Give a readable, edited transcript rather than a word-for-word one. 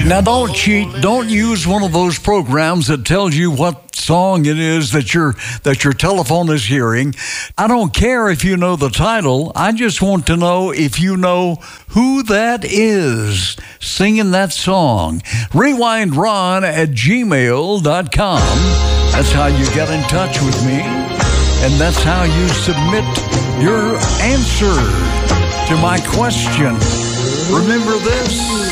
Now, don't cheat. Don't use one of those programs that tells you what song it is that your telephone is hearing. I don't care if you know the title. I just want to know if you know who that is singing that song. RewindRon@gmail.com. That's how you get in touch with me. And that's how you submit your answer to my question. Remember this?